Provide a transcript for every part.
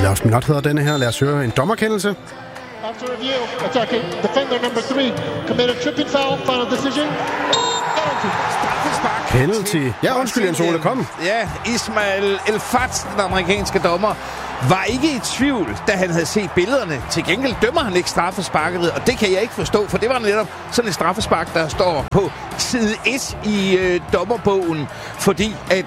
Last Minute hedder denne her. Lad os høre en dommerkendelse. After review, attacking defender number 3 committed tripping foul. Final decision. Penalty. Ja, undskyld, Jens Ole, kom. Ja, Ismail El-Fat, den amerikanske dommer, var ikke i tvivl, da han havde set billederne. Til gengæld dømmer han ikke straffesparket, og det kan jeg ikke forstå, for det var netop sådan et straffespark, der står på side 1 i dommerbogen, fordi at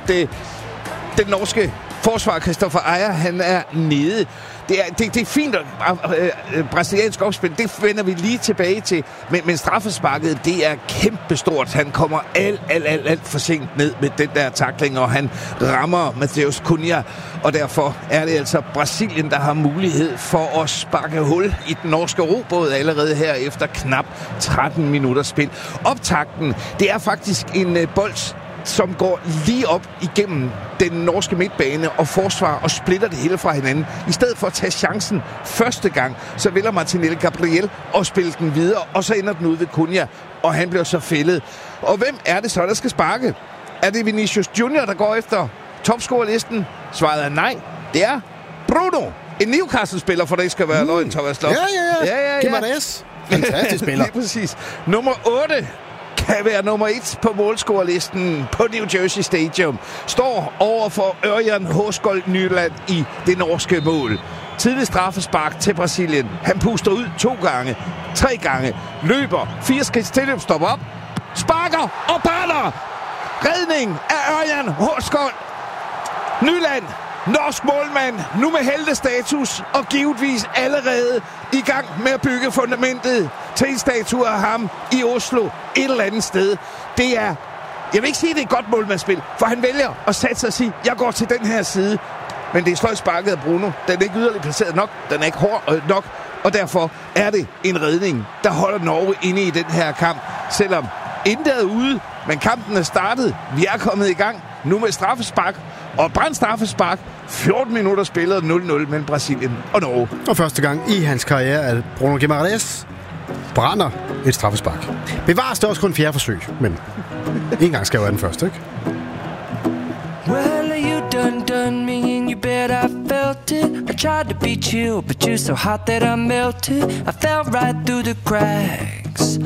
den norske forsvar, Christopher Ejer, han er nede. Det er fint, brasiliansk opspil, det vender vi lige tilbage til. Men straffesparket, det er kæmpestort. Han kommer alt for sent ned med den der tackling, og han rammer Matheus Cunha. Og derfor er det altså Brasilien, der har mulighed for at sparke hul i den norske robåd allerede her efter knap 13 minutter spil. Optakten, det er faktisk en bold, som går lige op igennem den norske midtbane og forsvar og splitter det hele fra hinanden. I stedet for at tage chancen første gang, så vælger Martinelli Gabriel og spille den videre, og så ender den ud ved Cunha, og han bliver så fældet. Og hvem er det så, der skal sparke? Er det Vinicius Junior, der går efter topscorerlisten? Svaret er nej. Det er Bruno, en Newcastle-spiller, for det skal være løgn, Thomas Loft. Ja. Gimenez. Fantastisk spiller. Lige præcis. Nummer 8 kan være nummer 1 på målscorerlisten på New Jersey Stadium. Står over for Ørjan Horsgold Nyland i det norske mål. Tidlig straffespark til Brasilien. Han puster ud 2 gange, 3 gange, løber 4 skridt tilløb, stopper op, sparker og baller. Redning af Ørjan Horsgold Nyland. Norsk målmand, nu med heltestatus og givetvis allerede i gang med at bygge fundamentet til en statue af ham i Oslo et eller andet sted. Det er, jeg vil ikke sige, at det er et godt målmandsspil, for han vælger at sætte sig og sige, jeg går til den her side. Men det er sløjt sparket af Bruno. Den er ikke yderligere placeret nok, den er ikke hård nok, og derfor er det en redning, der holder Norge inde i den her kamp. Selvom intet er ude, men kampen er startet. Vi er kommet i gang nu med straffespark og brandstraffespark. 14 minutter spillet 0-0 mellem Brasilien og Norge. Og første gang i hans karriere, at Bruno Guimaraes brænder et straffespark. Bevares det også kun 4. forsøg, men en gang skal jo være den første, ikke? Well, you done me and you bet I felt it. I tried to be chill, but you're so hot that I melted. I fell right through the cracks.